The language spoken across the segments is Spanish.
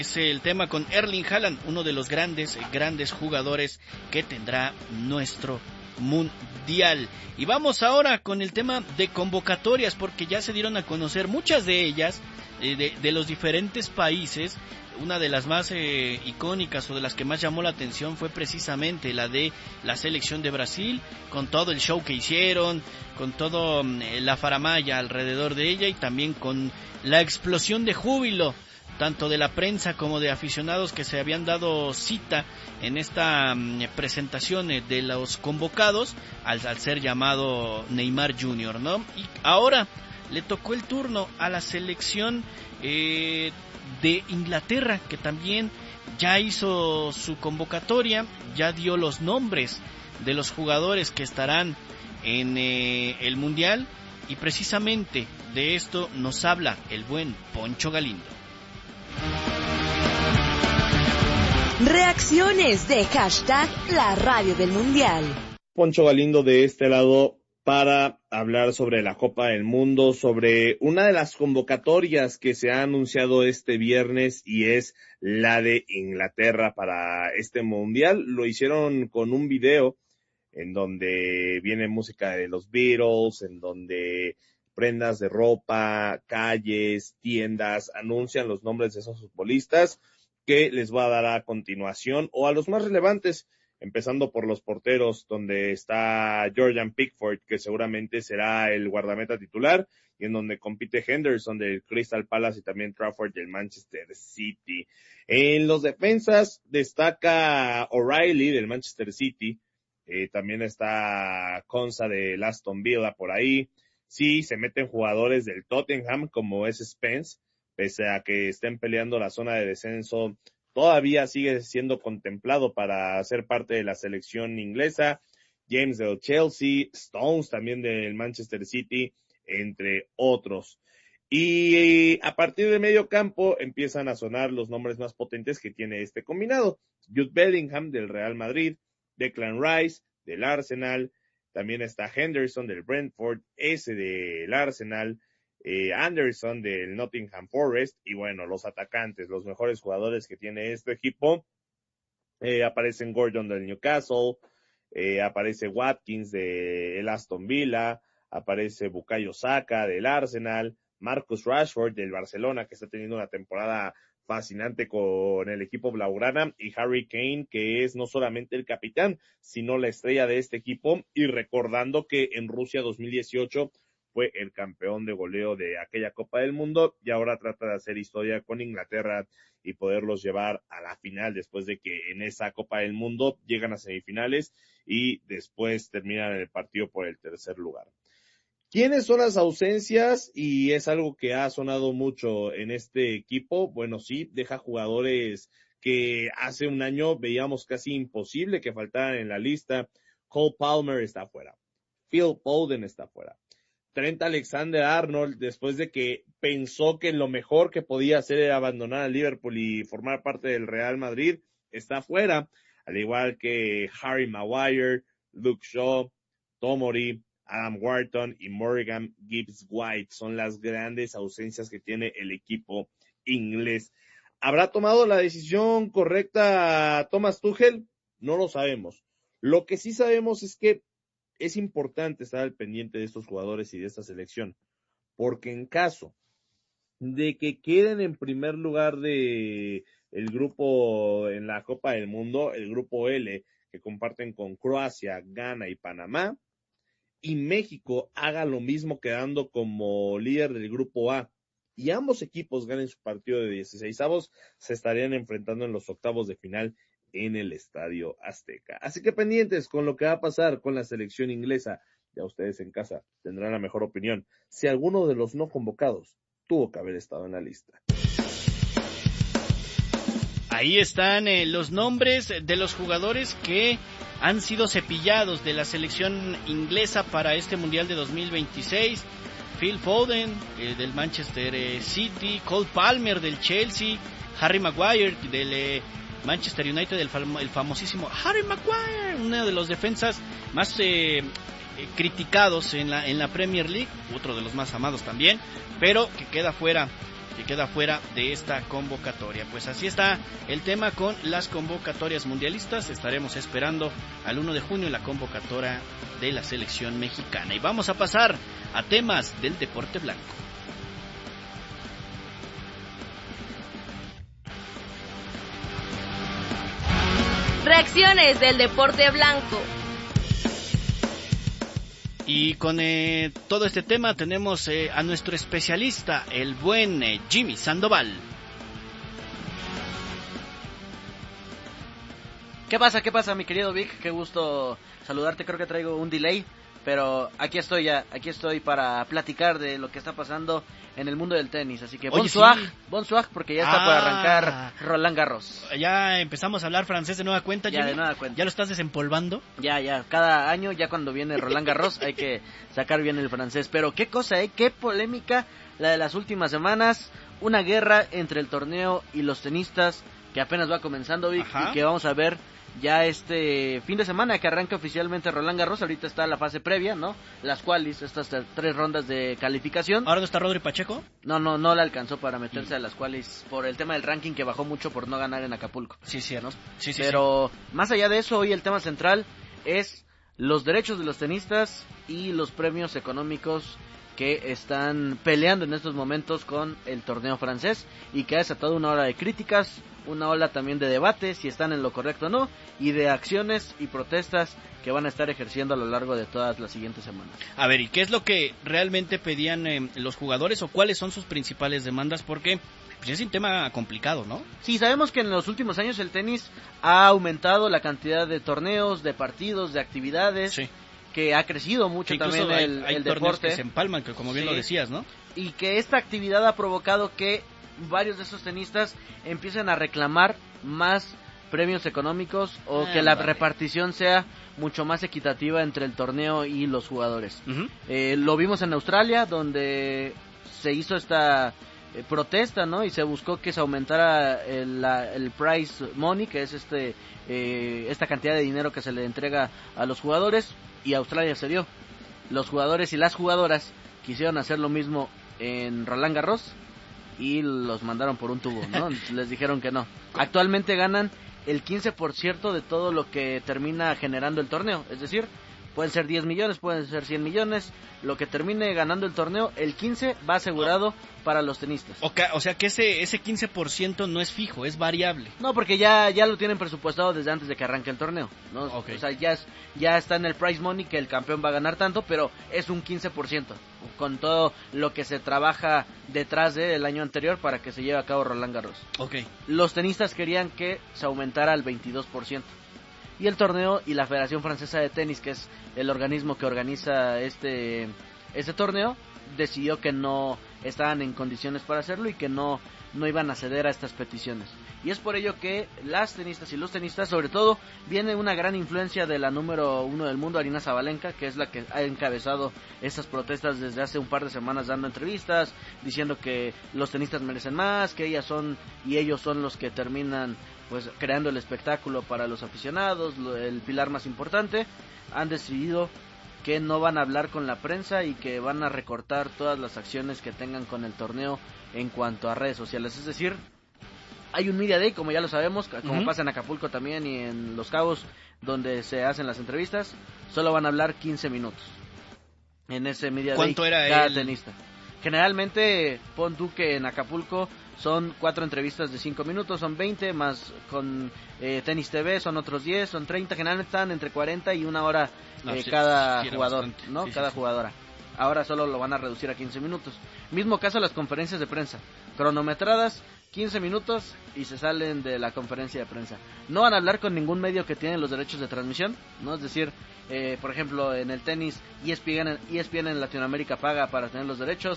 Es el tema con Erling Haaland, uno de los grandes jugadores que tendrá nuestro mundial. Y vamos ahora con el tema de convocatorias, porque ya se dieron a conocer muchas de ellas, de los diferentes países. Una de las más icónicas o de las que más llamó la atención fue precisamente la de la selección de Brasil, con todo el show que hicieron, con todo la faramalla alrededor de ella y también con la explosión de júbilo tanto de la prensa como de aficionados que se habían dado cita en esta presentación de los convocados al ser llamado Neymar Jr., ¿no? Y ahora le tocó el turno a la selección de Inglaterra, que también ya hizo su convocatoria, ya dio los nombres de los jugadores que estarán en el Mundial, y precisamente de esto nos habla el buen Poncho Galindo. Reacciones de hashtag La Radio del Mundial. Poncho Galindo de este lado para hablar sobre la Copa del Mundo, sobre una de las convocatorias que se ha anunciado este viernes y es la de Inglaterra para este Mundial. Lo hicieron con un video en donde viene música de los Beatles, en donde prendas de ropa, calles, tiendas, anuncian los nombres de esos futbolistas que les voy a dar a continuación, o a los más relevantes, empezando por los porteros, donde está Jordan Pickford, que seguramente será el guardameta titular, y en donde compite Henderson del Crystal Palace y también Trafford del Manchester City. En los defensas destaca O'Reilly del Manchester City, también está Konsa del Aston Villa por ahí. Sí, se meten jugadores del Tottenham como es Spence, pese a que estén peleando la zona de descenso, todavía sigue siendo contemplado para ser parte de la selección inglesa. James del Chelsea, Stones también del Manchester City, entre otros. Y a partir de medio campo empiezan a sonar los nombres más potentes que tiene este combinado. Jude Bellingham del Real Madrid, Declan Rice del Arsenal, también está Henderson del Brentford, ese del Arsenal, Anderson del Nottingham Forest, y bueno, los atacantes, los mejores jugadores que tiene este equipo, aparecen Gordon del Newcastle, aparece Watkins del Aston Villa, aparece Bukayo Saka del Arsenal, Marcus Rashford del Barcelona, que está teniendo una temporada fascinante con el equipo blaugrana, y Harry Kane, que es no solamente el capitán, sino la estrella de este equipo, y recordando que en Rusia 2018 fue el campeón de goleo de aquella Copa del Mundo, y ahora trata de hacer historia con Inglaterra y poderlos llevar a la final, después de que en esa Copa del Mundo llegan a semifinales y después terminan el partido por el tercer lugar. ¿Quiénes son las ausencias? Y es algo que ha sonado mucho en este equipo. Bueno, sí, deja jugadores que hace un año veíamos casi imposible que faltaran en la lista. Cole Palmer está fuera. Phil Foden está fuera. Trent Alexander-Arnold, después de que pensó que lo mejor que podía hacer era abandonar a Liverpool y formar parte del Real Madrid, está fuera. Al igual que Harry Maguire, Luke Shaw, Tomori, Adam Wharton y Morgan Gibbs-White son las grandes ausencias que tiene el equipo inglés. ¿Habrá tomado la decisión correcta Thomas Tuchel? No lo sabemos. Lo que sí sabemos es que es importante estar al pendiente de estos jugadores y de esta selección, porque en caso de que queden en primer lugar de el grupo en la Copa del Mundo, el grupo L, que comparten con Croacia, Ghana y Panamá, y México haga lo mismo quedando como líder del grupo A, y ambos equipos ganen su partido de 16avos, se estarían enfrentando en los octavos de final en el Estadio Azteca. Así que pendientes con lo que va a pasar con la selección inglesa. Ya ustedes en casa tendrán la mejor opinión si alguno de los no convocados tuvo que haber estado en la lista. Ahí están los nombres de los jugadores que han sido cepillados de la selección inglesa para este Mundial de 2026. Phil Foden del Manchester City, Cole Palmer del Chelsea, Harry Maguire del Manchester United, el famosísimo Harry Maguire, uno de los defensas más criticados en la Premier League, otro de los más amados también, pero que queda fuera que queda fuera de esta convocatoria. Pues así está el tema con las convocatorias mundialistas. Estaremos esperando al 1 de junio la convocatoria de la selección mexicana. Y vamos a pasar a temas del deporte blanco. Reacciones del deporte blanco. Y con todo este tema tenemos a nuestro especialista, el buen Jimmy Sandoval. ¿Qué pasa, mi querido Vic? Qué gusto saludarte. Creo que traigo un delay, pero aquí estoy para platicar de lo que está pasando en el mundo del tenis. Así que bonsoir, porque ya está por arrancar Roland Garros. Ya empezamos a hablar francés de nueva cuenta, Jimmy. Ya de nueva cuenta. ¿Ya lo estás desempolvando? Ya, cada año, ya cuando viene Roland Garros, hay que sacar bien el francés. Pero qué cosa, qué polémica la de las últimas semanas. Una guerra entre el torneo y los tenistas que apenas va comenzando, Vic, y que vamos a ver ya este fin de semana que arranca oficialmente Roland Garros. Ahorita está la fase previa, ¿no? Las qualis, estas 3 rondas de calificación. ¿Ahora no está Rodri Pacheco? No le alcanzó para meterse a las qualis por el tema del ranking que bajó mucho por no ganar en Acapulco. Sí, cierto. ¿No? Sí, Pero más allá de eso, hoy el tema central es los derechos de los tenistas y los premios económicos que están peleando en estos momentos con el torneo francés y que ha desatado una ola de críticas, una ola también de debate, si están en lo correcto o no, y de acciones y protestas que van a estar ejerciendo a lo largo de todas las siguientes semanas. A ver, ¿y qué es lo que realmente pedían los jugadores o cuáles son sus principales demandas? Porque pues, es un tema complicado, ¿no? Sí, sabemos que en los últimos años el tenis ha aumentado la cantidad de torneos, de partidos, de actividades. Sí. Que ha crecido mucho también el deporte. Que se empalman, que como bien lo decías, ¿no? Y que esta actividad ha provocado que varios de esos tenistas empiecen a reclamar más premios económicos o que la repartición sea mucho más equitativa entre el torneo y los jugadores. Uh-huh. Lo vimos en Australia, donde se hizo esta protesta, ¿no? Y se buscó que se aumentara el prize money, que es esta cantidad de dinero que se le entrega a los jugadores, y Australia se dio. Los jugadores y las jugadoras quisieron hacer lo mismo en Roland Garros y los mandaron por un tubo, ¿no? Les dijeron que no. Actualmente ganan el 15% de todo lo que termina generando el torneo, es decir, pueden ser 10 millones, pueden ser 100 millones, lo que termine ganando el torneo, el 15 va asegurado para los tenistas. O sea que ese 15% no es fijo, es variable. No, porque ya lo tienen presupuestado desde antes de que arranque el torneo, ¿no? Okay. O sea, ya está en el prize money que el campeón va a ganar tanto, pero es un 15%, con todo lo que se trabaja detrás del año anterior para que se lleve a cabo Roland Garros. Okay. Los tenistas querían que se aumentara al 22%. Y el torneo y la Federación Francesa de Tenis, que es el organismo que organiza este torneo, decidió que no estaban en condiciones para hacerlo y que no iban a ceder a estas peticiones. Y es por ello que las tenistas y los tenistas, sobre todo, viene una gran influencia de la número 1 del mundo, Aryna Sabalenka, que es la que ha encabezado estas protestas desde hace un par de semanas, dando entrevistas, diciendo que los tenistas merecen más, que ellas son y ellos son los que terminan pues creando el espectáculo para los aficionados, el pilar más importante. Han decidido que no van a hablar con la prensa y que van a recortar todas las acciones que tengan con el torneo en cuanto a redes sociales. Es decir, hay un Media Day, como ya lo sabemos, como pasa en Acapulco también y en Los Cabos, donde se hacen las entrevistas. Solo van a hablar 15 minutos en ese Media Day. ¿Cuánto era cada tenista? Generalmente, pon tú que en Acapulco son 4 entrevistas de 5 minutos, son 20, más con Tenis TV son otros 10, son 30, generalmente están entre 40 y una hora cada jugador, ¿no? Sí, cada jugadora. Ahora solo lo van a reducir a 15 minutos. Mismo caso las conferencias de prensa, cronometradas, 15 minutos y se salen de la conferencia de prensa. No van a hablar con ningún medio que tiene los derechos de transmisión, ¿no? Es decir, por ejemplo, en el tenis, ESPN en Latinoamérica paga para tener los derechos,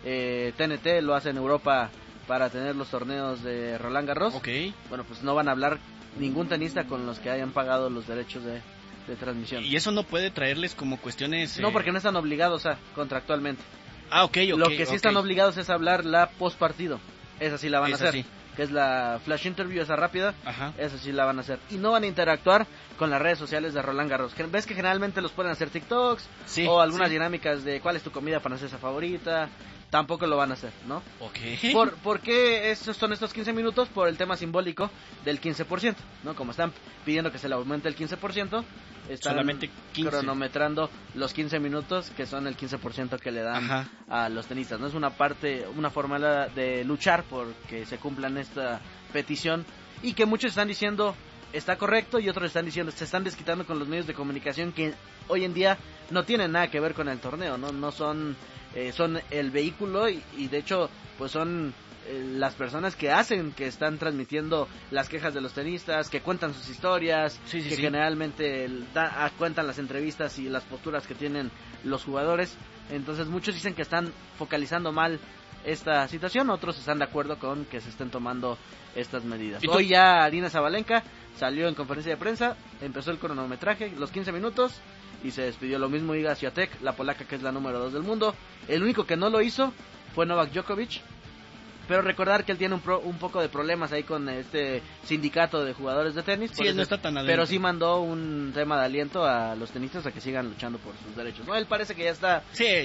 TNT lo hace en Europa para tener los torneos de Roland Garros. Okay. Bueno, pues no van a hablar ningún tenista con los que hayan pagado los derechos de transmisión. ¿Y eso no puede traerles como cuestiones...? No, porque no están obligados contractualmente. Ok. Lo que sí están obligados es hablar la post partido. Esa sí la van a hacer. Sí. Que es la flash interview, esa rápida. Ajá. Esa sí la van a hacer. Y no van a interactuar con las redes sociales de Roland Garros. ¿Ves que generalmente los pueden hacer TikToks? Sí, o algunas dinámicas de cuál es tu comida francesa favorita. tampoco lo van a hacer, ¿no? Ok. ¿Por qué son estos 15 minutos? Por el tema simbólico del 15%, ¿no? Como están pidiendo que se le aumente el 15%, están solamente 15. Cronometrando los 15 minutos, que son el 15% que le dan a los tenistas, ¿no? Es una forma de luchar porque se cumplan esta petición, y que muchos están diciendo está correcto, y otros están diciendo se están desquitando con los medios de comunicación que hoy en día no tienen nada que ver con el torneo, no son el vehículo, y de hecho pues son las personas que están transmitiendo las quejas de los tenistas, que cuentan sus historias, generalmente cuentan las entrevistas y las posturas que tienen los jugadores. Entonces muchos dicen que están focalizando mal esta situación, otros están de acuerdo con que se estén tomando estas medidas. Hoy ya Aryna Sabalenka salió en conferencia de prensa, empezó el cronometraje, los 15 minutos, y se despidió. Lo mismo Iga Świątek, la polaca, que es la número 2 del mundo. El único que no lo hizo fue Novak Djokovic, pero recordar que él tiene un poco de problemas ahí con este sindicato de jugadores de tenis. Sí, él no está tan adentro. Pero sí mandó un tema de aliento a los tenistas a que sigan luchando por sus derechos. No, él parece que ya está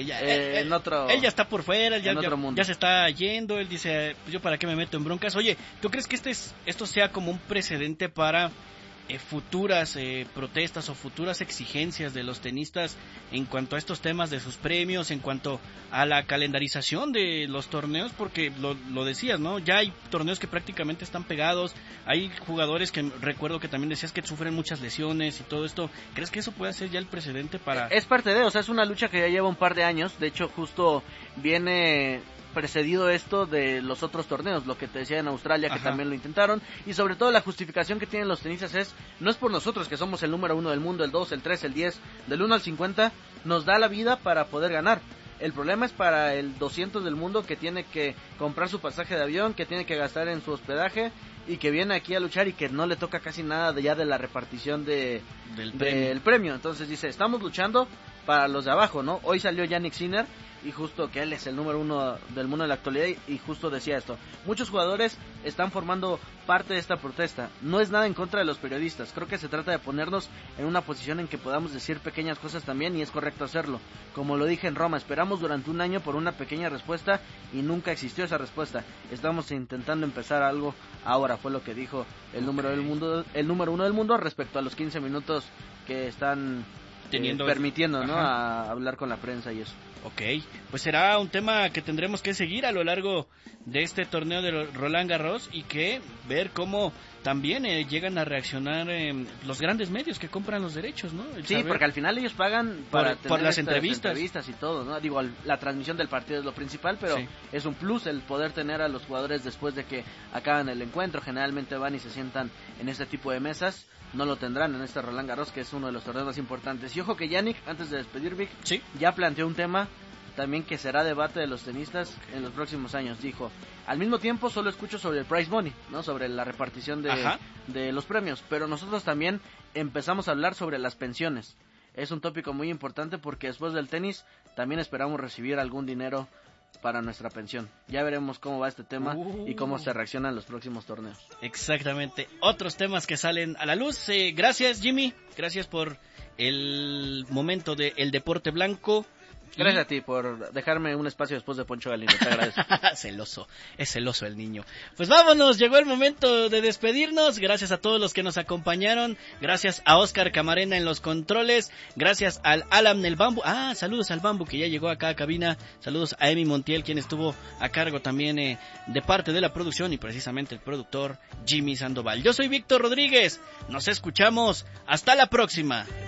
en otro. Él ya está por fuera, otro mundo. Ya se está yendo. Él dice, pues yo para qué me meto en broncas. Oye, ¿tú crees que esto sea como un precedente para futuras protestas o futuras exigencias de los tenistas en cuanto a estos temas de sus premios, en cuanto a la calendarización de los torneos? Porque lo decías, ¿no? Ya hay torneos que prácticamente están pegados, hay jugadores que recuerdo que también decías que sufren muchas lesiones y todo esto. ¿Crees que eso puede ser ya el precedente para...? Es parte de, es una lucha que ya lleva un par de años. De hecho, justo viene precedido esto de los otros torneos, lo que te decía en Australia, que también lo intentaron, y sobre todo la justificación que tienen los tenistas no es por nosotros que somos el número 1 del mundo, el 2, el 3, el 10, del 1 al 50, nos da la vida para poder ganar. El problema es para el 200 del mundo, que tiene que comprar su pasaje de avión, que tiene que gastar en su hospedaje, y que viene aquí a luchar y que no le toca casi nada ya de la repartición del premio. Entonces dice, estamos luchando para los de abajo, ¿no? Hoy salió Jannik Sinner, y justo que él es el número 1 del mundo en la actualidad, y justo decía esto: muchos jugadores están formando parte de esta protesta. No es nada en contra de los periodistas, creo que se trata de ponernos en una posición en que podamos decir pequeñas cosas también, y es correcto hacerlo. Como lo dije en Roma, esperamos durante un año por una pequeña respuesta y nunca existió esa respuesta. Estamos intentando empezar algo ahora, fue lo que dijo el número 1 del mundo respecto a los 15 minutos que están permitiendo, ¿no? A hablar con la prensa y eso. Ok, pues será un tema que tendremos que seguir a lo largo de este torneo de Roland Garros, y que ver cómo también llegan a reaccionar los grandes medios que compran los derechos, ¿no? Sí, porque al final ellos pagan para por las entrevistas y todo, ¿no? Digo, la transmisión del partido es lo principal, pero es un plus el poder tener a los jugadores después de que acaban el encuentro. Generalmente van y se sientan en este tipo de mesas. No lo tendrán en este Roland Garros, que es uno de los torneos más importantes. Y ojo que Jannik, antes de despedir, Vic, ya planteó un tema también que será debate de los tenistas en los próximos años. Dijo, al mismo tiempo solo escucho sobre el prize money, ¿no? Sobre la repartición de los premios, pero nosotros también empezamos a hablar sobre las pensiones. Es un tópico muy importante porque después del tenis también esperamos recibir algún dinero para nuestra pensión. Ya veremos cómo va este tema y cómo se reaccionan los próximos torneos. Exactamente, otros temas que salen a la luz. Gracias, Jimmy, gracias por el momento del deporte blanco. Gracias a ti por dejarme un espacio después de Poncho Galindo, te agradezco. Es celoso el niño. Pues vámonos, llegó el momento de despedirnos. Gracias a todos los que nos acompañaron. Gracias a Oscar Camarena en los controles. Gracias al Alan el Bambu. Saludos al Bambu, que ya llegó acá a cabina. Saludos a Emi Montiel, quien estuvo a cargo también de parte de la producción, y precisamente el productor Jimmy Sandoval. Yo soy Víctor Rodríguez. Nos escuchamos. Hasta la próxima.